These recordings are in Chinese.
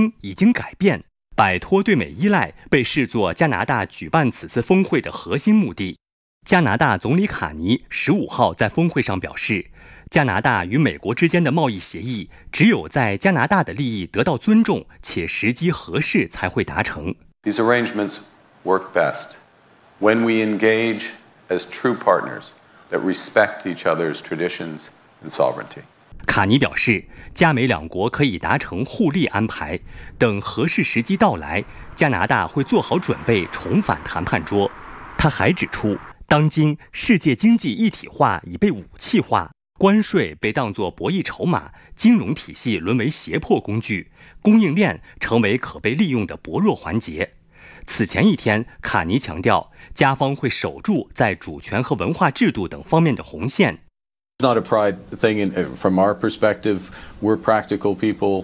经已经改变，摆脱对美依赖被视作加拿大举办此次峰会的核心目的。加拿大总理卡尼15号在峰会上表示，加拿大与美国之间的贸易协议只有在加拿大的利益得到尊重且时机合适才会达成。 These arrangements work best when we engage as true partners that respect each other's traditions and sovereignty. 卡尼表示，加美两国可以达成互利安排，等合适时机到来，加拿大会做好准备重返谈判桌。他还指出，当今世界经济一体化已被武器化，关税被当作博弈筹码，金融体系沦为胁迫工具，供应链成为可被利用的薄弱环节。此前一天，卡尼强调，加方会守住在主权和文化制度等方面的红线。 It's not a pride thing. From our perspective, we're practical people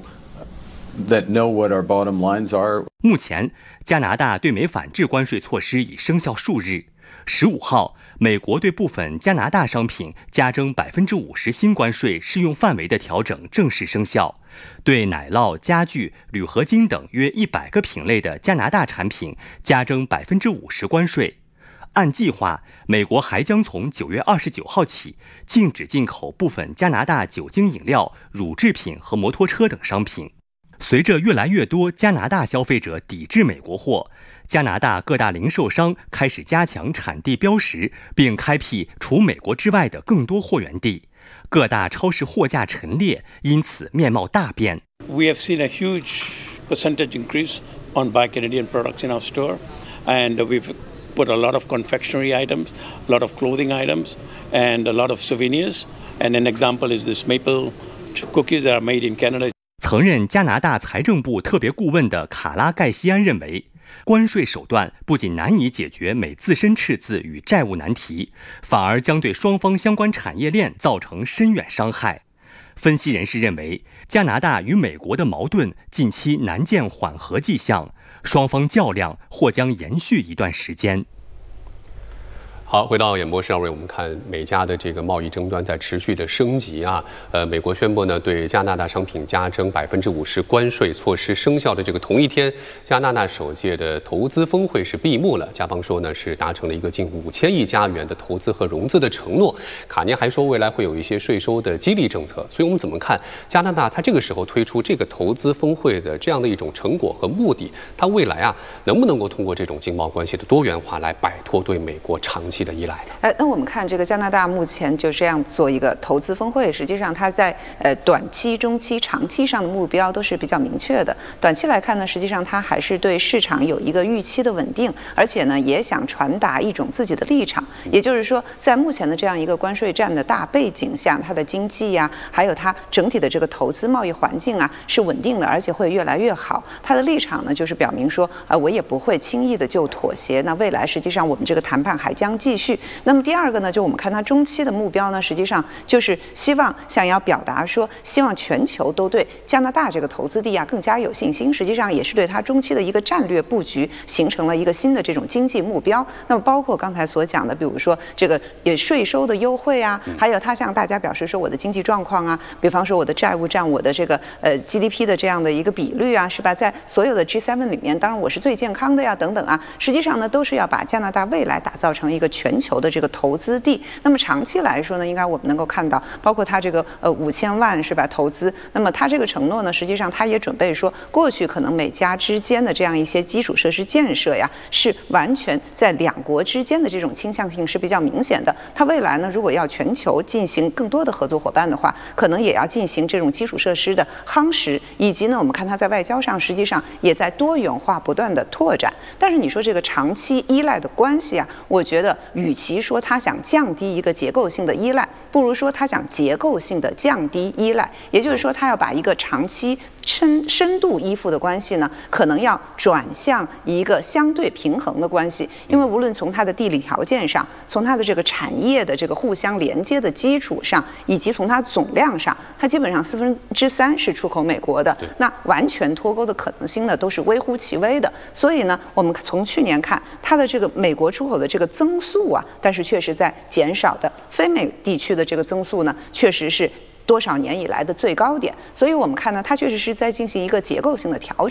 that know what our bottom lines are. 目前，加拿大对美反制关税措施已生效数日。15号，美国对部分加拿大商品加征50%新关税适用范围的调整正式生效，对奶酪、家具、铝合金等约100个品类的加拿大产品加征50%关税。按计划，美国还将从9月29号起禁止进口部分加拿大酒精饮料、乳制品和摩托车等商品。随着越来越多加拿大消费者抵制美国货，加拿大各大零售商开始加强产地标识，并开辟除美国之外的更多货源地。各大超市货架陈列，因此面貌大变。 We have seen a huge percentage increase on Buy Canadian products in our store, and we've put a lot of confectionery items, a lot of clothing items, and a lot of souvenirs. And an example is this maple cookies that are made in Canada. 曾任加拿大财政部特别顾问的卡拉盖西安认为，关税手段不仅难以解决美自身赤字与债务难题，反而将对双方相关产业链造成深远伤害。分析人士认为，加拿大与美国的矛盾近期难见缓和迹象，双方较量或将延续一段时间。 好，回到演播室，让我们看美加的这个贸易争端在持续的升级啊。美国宣布呢，对加拿大商品加征50%关税措施生效的这个同一天，加拿大首届的投资峰会是闭幕了。加方说呢，是达成了一个近5000亿加元的投资和融资的承诺。卡尼还说，未来会有一些税收的激励政策。所以我们怎么看加拿大它这个时候推出这个投资峰会的这样的一种成果和目的？它未来啊，能不能够通过这种经贸关系的多元化来摆脱对美国长期的依赖的？ 那我们看这个加拿大目前就这样做一个投资峰会，实际上它在短期、中期、长期上的目标都是比较明确的。短期来看呢，实际上它还是对市场有一个预期的稳定，而且呢也想传达一种自己的立场，也就是说，在目前的这样一个关税战的大背景下，它的经济呀，还有它整体的这个投资贸易环境啊是稳定的，而且会越来越好。它的立场呢就是表明说，我也不会轻易的就妥协。那未来实际上我们这个谈判还将继续。那么第二个呢，就我们看它中期的目标呢，实际上就是想要表达说，希望全球都对加拿大这个投资地啊更加有信心。实际上也是对它中期的一个战略布局形成了一个新的这种经济目标。那么包括刚才所讲的，比如说这个税收的优惠啊，还有它向大家表示说我的经济状况啊，比方说我的债务占我的这个GDP 的这样的一个比率啊，是吧？在所有的 G7 里面，当然我是最健康的呀，等等啊，实际上呢都是要把加拿大未来打造成一个全球的这个投资地。那么长期来说呢，应该我们能够看到，包括它这个5000万是吧投资，那么它这个承诺呢，实际上它也准备说，过去可能美加之间的这样一些基础设施建设呀，是完全在两国之间的这种倾向性是比较明显的。它未来呢，如果要全球进行更多的合作伙伴的话，可能也要进行这种基础设施的夯实，以及呢，我们看它在外交上实际上也在多元化不断的拓展。但是你说这个长期依赖的关系啊，我觉得与其说它想降低一个结构性的依赖，不如说它想结构性的降低依赖。也就是说，它要把一个长期深度依附的关系呢，可能要转向一个相对平衡的关系。因为无论从它的地理条件上，从它的这个产业的这个互相连接的基础上，以及从它总量上，它基本上3%是出口美国的，那完全脱钩的可能性呢，都是微乎其微的。所以呢，我们从去年看它的这个美国出口的这个增速啊，但是确实在减少的。非美地区的这个增速呢，确实是多少年以来的最高点。所以我们看呢，它确实是在进行一个结构性的调整。